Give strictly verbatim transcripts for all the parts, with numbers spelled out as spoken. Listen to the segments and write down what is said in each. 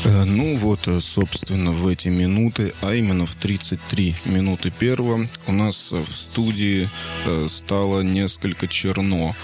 Ну вот, собственно, в эти минуты, а именно в тридцать три минуты первого, у нас в студии стало несколько черно.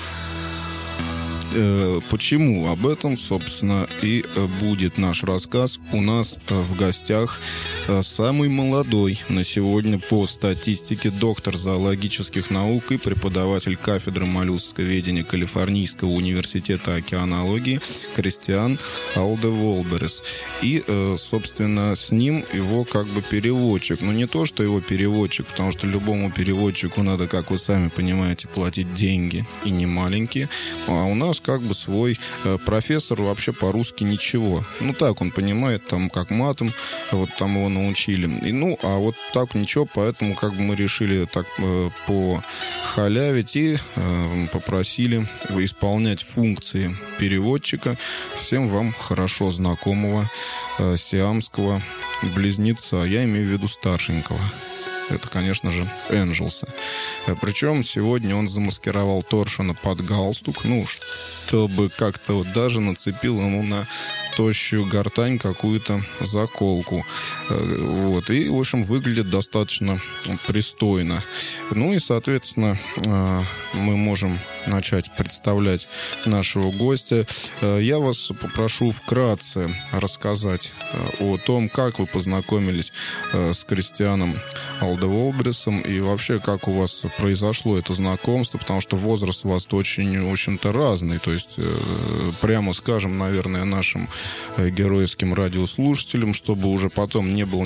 Почему? Об этом, собственно, и будет наш рассказ. У нас в гостях самый молодой на сегодня по статистике доктор зоологических наук и преподаватель кафедры моллюсковедения Калифорнийского университета океанологии Кристиан Алдеволберес. И, собственно, с ним его как бы переводчик. Но не то, что его переводчик, потому что любому переводчику надо, как вы сами понимаете, платить деньги, и не маленькие. А у нас как бы свой э, профессор вообще по-русски ничего. Ну, так он понимает, там, как матом, вот там его научили. И, ну, а вот так ничего, поэтому как бы мы решили так э, похалявить и э, попросили исполнять функции переводчика всем вам хорошо знакомого э, сиамского близнеца. Я имею в виду старшенького. Это, конечно же, Энджелса. Причем сегодня он замаскировал Торшена под галстук, ну, чтобы как-то вот даже нацепил ему на тощую гортань какую-то заколку. Вот. И, в общем, выглядит достаточно пристойно. Ну и, соответственно, мы можем начать представлять нашего гостя. Я вас попрошу вкратце рассказать о том, как вы познакомились с Кристианом Алдеволбересом и вообще, как у вас произошло это знакомство, потому что возраст у вас очень, в общем-то, разный. То есть, прямо скажем, наверное, нашим геройским радиослушателям, чтобы уже потом не было